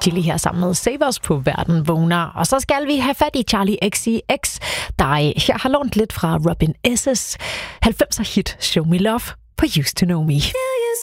Chili her sammen med Save Us på Verden Vågner. Og så skal vi have fat i Charli XCX, der jeg har lånt lidt fra Robin S.'s 90'er hit Show Me Love på Used to Know Me.